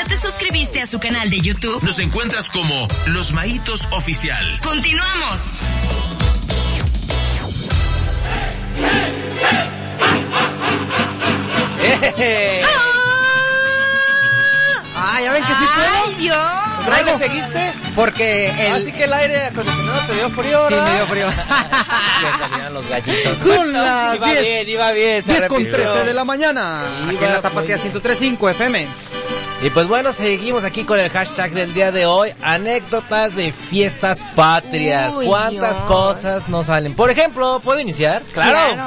¿Ya te suscribiste a su canal de YouTube? Nos encuentras como Los Maitos Oficial. ¡Continuamos! Ya ven que sí puedo. ¡Ay, Dios! ¿Traigo seguiste? Porque Así que el aire acondicionado te dio frío, ¿verdad? Sí, me dio frío. Ya salían los gallitos. Son las Iba bien. 10:13 de la mañana. Aquí en la Tapatía 103.5 FM. Y pues bueno, seguimos aquí con el hashtag del día de hoy. Anécdotas de fiestas patrias. Uy, ¿Cuántas Dios. cosas nos salen? Por ejemplo, ¿puedo iniciar? Claro.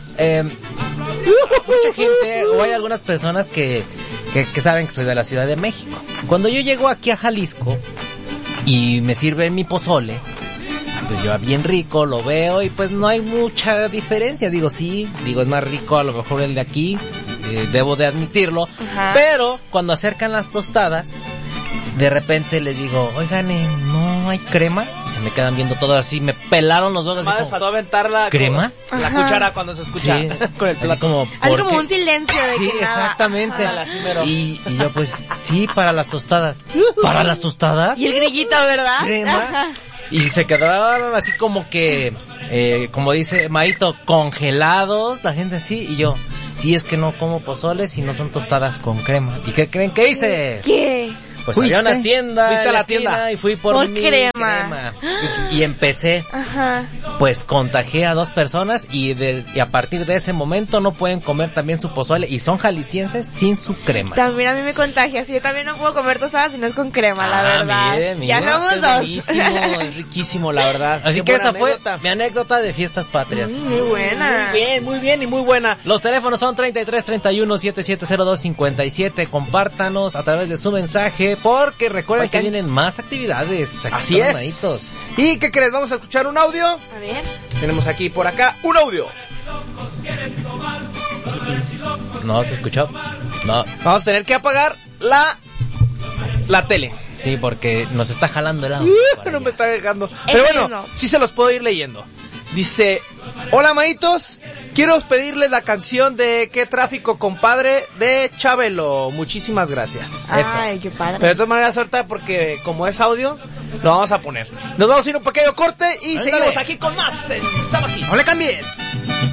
Mucha gente, o hay algunas personas que saben que soy de la Ciudad de México. Cuando yo llego aquí a Jalisco y me sirven mi pozole, pues yo bien rico, lo veo y pues no hay mucha diferencia. Digo, es más rico a lo mejor el de aquí, debo de admitirlo. Ajá. Pero cuando acercan las tostadas, de repente les digo, oigan, ¿no hay crema? Y se me quedan viendo todo así, me pelaron los ojos. Más les faltó aventar la ¿crema? La cuchara cuando se escucha Sí, con el así plato. como, Hay ¿por como qué? un silencio de Sí, que nada. exactamente. Ándale, así mero. Y yo pues, sí, para las tostadas. ¿Para las tostadas? Y el grillito, ¿verdad? ¿Crema? Y se quedaron así como que, como dice Maito, congelados, la gente así. Y yo, sí, es que no como pozoles y no son tostadas con crema. ¿Y qué creen que hice? ¿Qué? Pues había una tienda. ¿Fuiste en a la esquina tienda? y fui por mi crema. Y empecé. Ajá. Pues contagié a 2 personas y a partir de ese momento no pueden comer también su pozole y son jaliscienses sin su crema. También a mí me contagia. Sí, yo también no puedo comer tostadas si no es con crema, la verdad. Mire, ya somos es 2. buenísimo, es riquísimo, la verdad. Así Qué que buena esa fue anécdota. mi anécdota de fiestas patrias. Muy buena. Muy bien y muy buena. Los teléfonos son 33 31 7702 57. Compártanos a través de su mensaje porque recuerden que vienen más actividades. Aquí Así están es. Maitos. ¿Y qué crees? Vamos a escuchar un audio. A ver. Tenemos aquí por acá un audio. No, ¿se escuchó? No. Vamos a tener que apagar la tele. Sí, porque nos está jalando el audio. No me está dejando. Pero bueno, mismo. sí se los puedo ir leyendo. Dice, hola maitos, quiero pedirles la canción de ¿Qué tráfico, compadre? De Chabelo. Muchísimas gracias. Ay, qué padre. Pero de todas maneras, ahorita, porque como es audio, lo vamos a poner. Nos vamos a ir un pequeño corte y Ándale. seguimos aquí con más en Sabajito. No le cambies.